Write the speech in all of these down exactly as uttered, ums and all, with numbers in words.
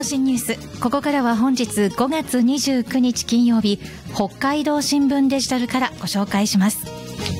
新ニュース。ここからは本日ごがつにじゅうくにち金曜日、北海道新聞デジタルからご紹介します。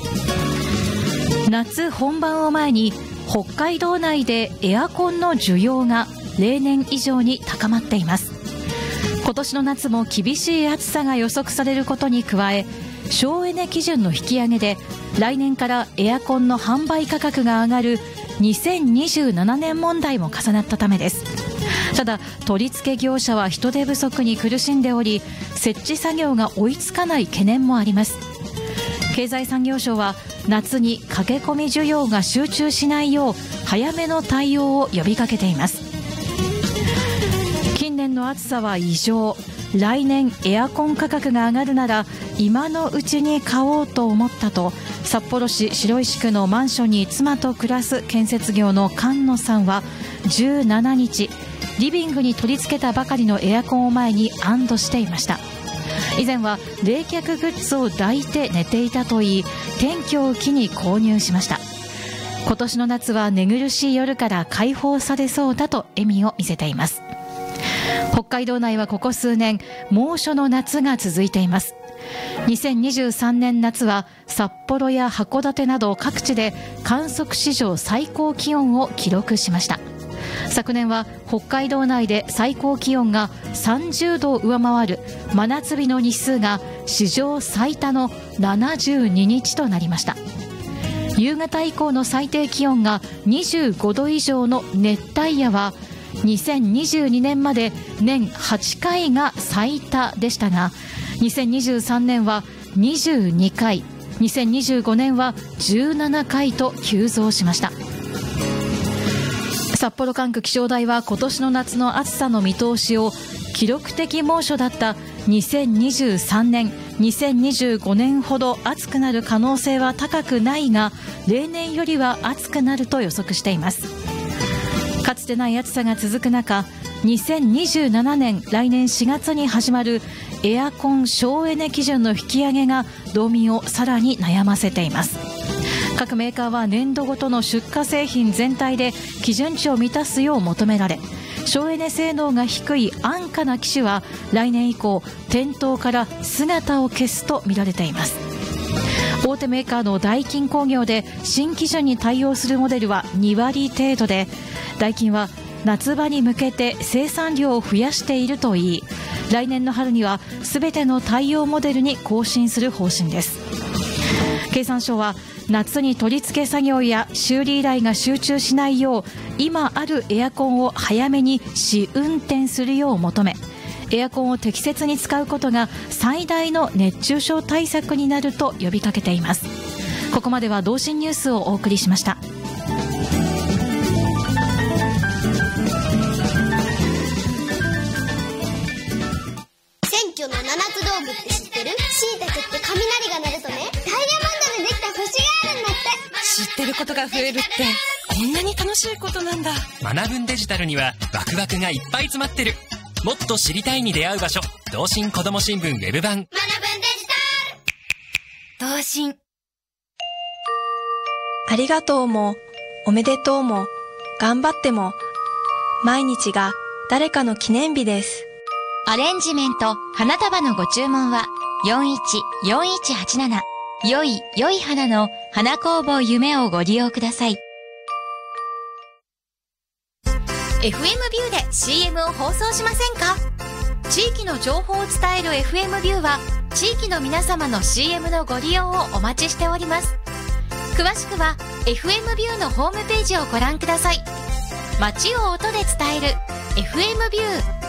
夏本番を前に北海道内でエアコンの需要が例年以上に高まっています。今年の夏も厳しい暑さが予測されることに加え、省エネ基準の引き上げで来年からエアコンの販売価格が上がるにせんにじゅうななねん問題も重なったためです。ただ、取り付け業者は人手不足に苦しんでおり、設置作業が追いつかない懸念もあります。経済産業省は夏に駆け込み需要が集中しないよう早めの対応を呼びかけています。近年の暑さは異常。来年エアコン価格が上がるなら今のうちに買おうと思ったと、札幌市白石区のマンションに妻と暮らす建設業の菅野さんはじゅうしちにち、リビングに取り付けたばかりのエアコンを前に安堵していました。以前は冷却グッズを抱いて寝ていたといい、転居を機に購入しました。今年の夏は寝苦しい夜から解放されそうだと笑みを見せています。北海道内はここ数年猛暑の夏が続いています。にせんにじゅうさんねん夏は札幌や函館など各地で観測史上最高気温を記録しました。昨年は北海道内で最高気温がさんじゅうどを上回る真夏日の日数が史上最多のななじゅうににちとなりました。夕方以降の最低気温がにじゅうごど以上の熱帯夜はにせんにじゅうにねんまで年はちかいが最多でしたが、にせんにじゅうさんねんはにじゅうにかい、にせんにじゅうごねんはじゅうななかいと急増しました。札幌管区気象台は今年の夏の暑さの見通しを、記録的猛暑だったにせんにじゅうさんねん、にせんにじゅうごねんほど暑くなる可能性は高くないが、例年よりは暑くなると予測しています。かつてない暑さが続く中、にせんにじゅうななねん来年しがつに始まるエアコン省エネ基準の引き上げが道民をさらに悩ませています。各メーカーは年度ごとの出荷製品全体で基準値を満たすよう求められ、省エネ性能が低い安価な機種は来年以降店頭から姿を消すと見られています。大手メーカーのダイキン工業で新基準に対応するモデルはにわり程度で、ダイキンは夏場に向けて生産量を増やしているといい、来年の春には全ての対応モデルに更新する方針です。経産省は夏に取り付け作業や修理依頼が集中しないよう、今あるエアコンを早めに試運転するよう求め、エアコンを適切に使うことが最大の熱中症対策になると呼びかけています。ここまでは同心ニュースをお送りしました。 選挙の七つ道具って知ってる？しいたけって雷が鳴るとね、ダイヤモンドでできた星があるんだって。 知ってることが増えるってこんなに楽しいことなんだ。 学ぶんデジタルにはワクワクがいっぱい詰まってる。もっと知りたいに出会う場所、同心こども新聞ウェブ版。 学ぶんデジタル。 同心。 ありがとうもおめでとうも頑張っても、毎日が誰かの記念日です。 アレンジメント花束のご注文はよんいちよんいちはちなな、よいよい花の花工房夢をご利用ください。 エフエム ビューで シーエム を放送しませんか？地域の情報を伝える エフエム ビューは地域の皆様の シーエム のご利用をお待ちしております。詳しくは エフエム ビューのホームページをご覧ください。街を音で伝える エフエム ビュー。